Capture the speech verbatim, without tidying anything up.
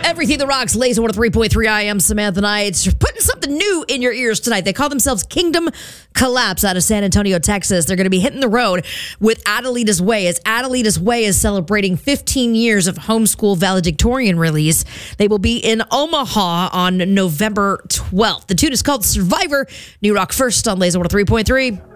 Everything that rocks, Laser one oh three point three. I am Samantha Knight. Putting something new in your ears tonight. They call themselves Kingdom Collapse out of San Antonio, Texas. They're going to be hitting the road with Adelita's Way, as Adelita's Way is celebrating fifteen years of homeschool valedictorian release. They will be in Omaha on November twelfth. The tune is called Survivor. New rock first on Laser one oh three point three.